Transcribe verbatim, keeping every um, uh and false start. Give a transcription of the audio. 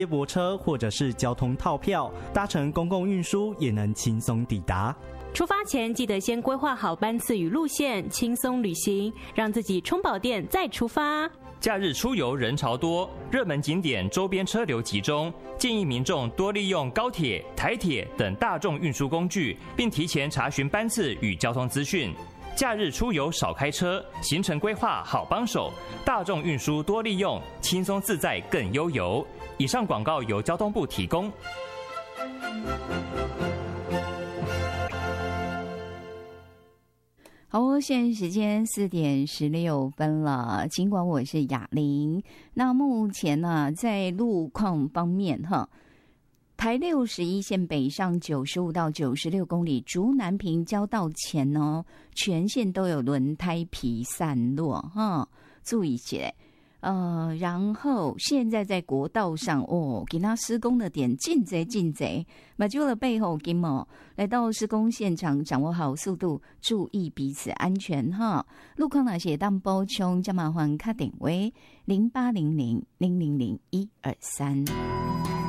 接驳车或者是交通套票，搭乘公共运输也能轻松抵达。 出发前记得先规划好班次与路线，轻松旅行，让自己充饱电再出发。 假日出游人潮多，热门景点周边车流集中，建议民众多利用高铁、台铁等大众运输工具，并提前查询班次与交通资讯。假日出游少开车，行程规划好帮手，大众运输多利用，轻松自在更悠游。以上广告由交通部提供。 好，现在时间四点十六分了。尽管我是雅玲，那目前呢，在路况方面哈。台六十一线北上九十五到九十六公里，竹南平交道前哦，全线都有轮胎皮散落哈，注意起来。呃，然后现在在国道上哦，给它施工的点进贼进贼，马就了背后金哦，来到施工现场，掌握好速度，注意彼此安全哈。路况那些当补充，加麻烦卡点位零八零零零零零一二三。